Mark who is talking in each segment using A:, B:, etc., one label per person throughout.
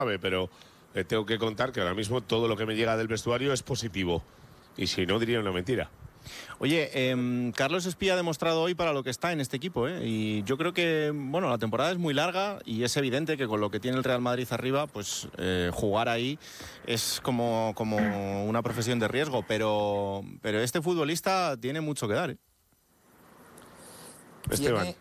A: pero tengo que contar que ahora mismo todo lo que me llega del vestuario es positivo. Y si no, diría una mentira.
B: Oye, Carlos Espí ha demostrado hoy para lo que está en este equipo, ¿eh? Y yo creo que, bueno, la temporada es muy larga y es evidente que con lo que tiene el Real Madrid arriba, pues jugar ahí es como una profesión de riesgo, pero este futbolista tiene mucho que dar, ¿eh?
A: Esteban.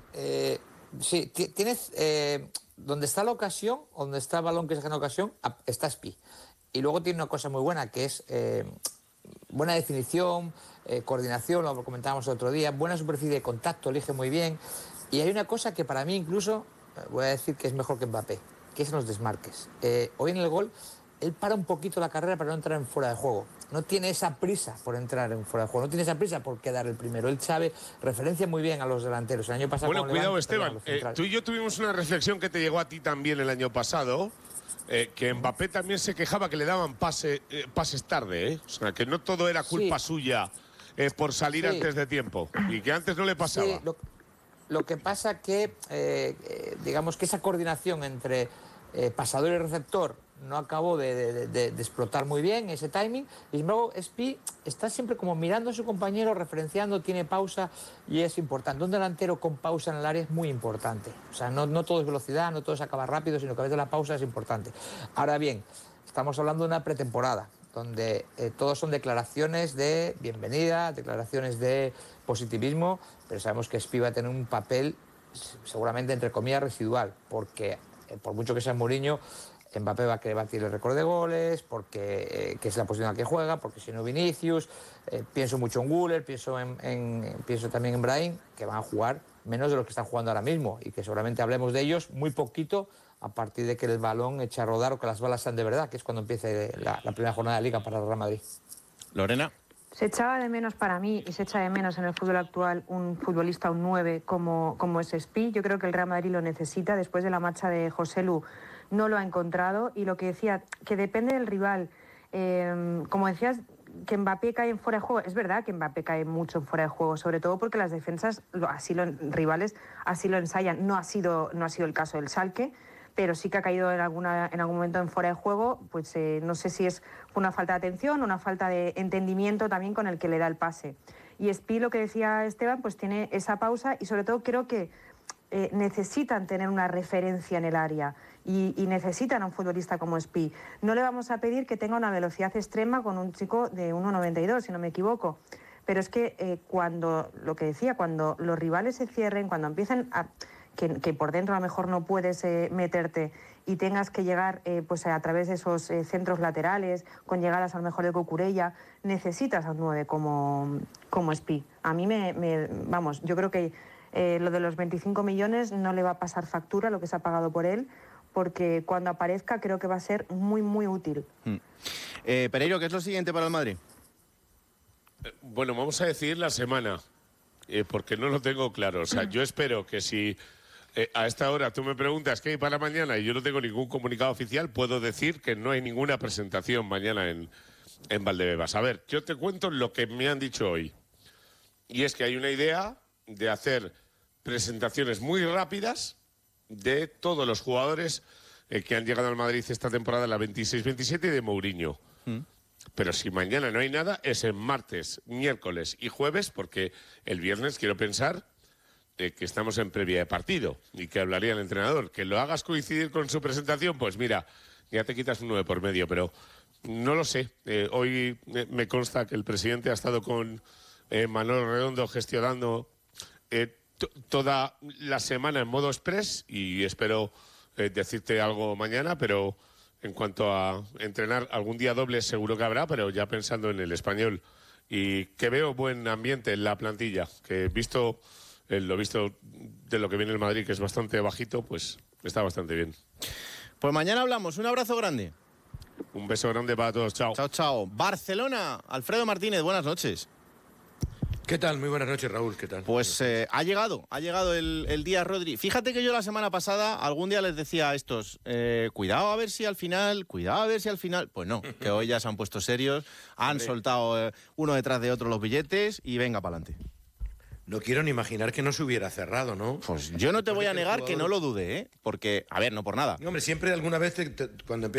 C: Sí, tienes donde está la ocasión, donde está el balón que se gana ocasión, está Espí. Y luego tiene una cosa muy buena, que es buena definición, coordinación, lo comentábamos el otro día, buena superficie de contacto, elige muy bien. Y hay una cosa que para mí incluso, voy a decir que es mejor que Mbappé, que es en los desmarques. Hoy en el gol, él para un poquito la carrera para no entrar en fuera de juego. No tiene esa prisa por entrar en fuera de juego, no tiene esa prisa por quedar el primero. Él sabe, referencia muy bien a los delanteros. El año pasado
A: Bueno, cuidado, Esteban, tú y yo tuvimos una reflexión que te llegó a ti también el año pasado, que Mbappé también se quejaba que le daban pases tarde, ¿eh? O sea, que no todo era culpa suya por salir antes de tiempo, y que antes no le pasaba.
C: Sí, lo que pasa que, digamos que esa coordinación entre pasador y receptor no acabó de explotar muy bien ese timing, y luego Espí está siempre como mirando a su compañero, referenciando, tiene pausa y es importante. Un delantero con pausa en el área es muy importante. O sea, no todo es velocidad, no todo es acabar rápido, sino que a veces la pausa es importante. Ahora bien, estamos hablando de una pretemporada, donde todos son declaraciones de bienvenida, declaraciones de positivismo, pero sabemos que Espí va a tener un papel seguramente, entre comillas, residual, porque por mucho que sea Mourinho, Mbappé va a querer batir el récord de goles, porque que es la posición en la que juega, porque si no Vinicius, pienso mucho en Güler, pienso también en Brahim, que van a jugar menos de los que están jugando ahora mismo, y que seguramente hablemos de ellos muy poquito a partir de que el balón eche a rodar o que las balas sean de verdad, que es cuando empiece la primera jornada de Liga para el Real Madrid.
B: Lorena.
D: Se echaba de menos para mí y se echa de menos en el fútbol actual un futbolista, un 9 como es Espí. Yo creo que el Real Madrid lo necesita. Después de la marcha de Joselu no lo ha encontrado, y lo que decía, que depende del rival. Como decías, que Mbappé cae en fuera de juego. Es verdad que Mbappé cae mucho en fuera de juego, sobre todo porque las defensas, rivales así lo ensayan. No ha sido el caso del Schalke, pero sí que ha caído en algún momento en fuera de juego. Pues no sé si es una falta de atención, una falta de entendimiento también con el que le da el pase. Y Espí, lo que decía Esteban, pues tiene esa pausa, y sobre todo creo que necesitan tener una referencia en el área y necesitan a un futbolista como Espí. No le vamos a pedir que tenga una velocidad extrema con un chico de 1,92, si no me equivoco, pero es que cuando los rivales se cierren, cuando empiecen a... Que por dentro a lo mejor no puedes meterte y tengas que llegar pues a través de esos centros laterales, con llegadas a lo mejor de Cucurella, necesitas a un 9 como Espí. A mí vamos, yo creo que lo de los 25 millones no le va a pasar factura lo que se ha pagado por él, porque cuando aparezca creo que va a ser muy, muy útil.
B: Pereiro, ¿qué es lo siguiente para el Madrid?
A: Bueno, vamos a decir la semana, porque no lo tengo claro. O sea, yo espero que si a esta hora tú me preguntas qué hay para mañana y yo no tengo ningún comunicado oficial, puedo decir que no hay ninguna presentación mañana en Valdebebas. A ver, yo te cuento lo que me han dicho hoy. Y es que hay una idea de hacer presentaciones muy rápidas de todos los jugadores que han llegado al Madrid esta temporada, la 26-27, y de Mourinho. Pero si mañana no hay nada, es en martes, miércoles y jueves, porque el viernes quiero pensar que estamos en previa de partido y que hablaría el entrenador. Que lo hagas coincidir con su presentación, pues mira, ya te quitas un 9 por medio, pero no lo sé. Hoy me consta que el presidente ha estado con Manolo Redondo gestionando toda la semana en modo express, y espero decirte algo mañana, pero en cuanto a entrenar, algún día doble seguro que habrá, pero ya pensando en el Español. Y que veo buen ambiente en la plantilla, que lo visto de lo que viene el Madrid, que es bastante bajito, pues está bastante bien.
B: Pues mañana hablamos. Un abrazo grande.
A: Un beso grande para todos. Chao.
B: Chao, chao. Barcelona, Alfredo Martínez, buenas noches.
E: ¿Qué tal? Muy buenas noches, Raúl. ¿Qué tal?
B: Pues ha llegado el día, Rodri. Fíjate que yo la semana pasada, algún día les decía a estos, cuidado a ver si al final. Pues no, que hoy ya se han puesto serios, han soltado uno detrás de otro los billetes y venga para adelante.
E: No quiero ni imaginar que no se hubiera cerrado, ¿no?
B: Pues yo no te voy a negar que no lo dude, ¿eh? Porque, a ver, no por nada.
E: Hombre, siempre alguna vez cuando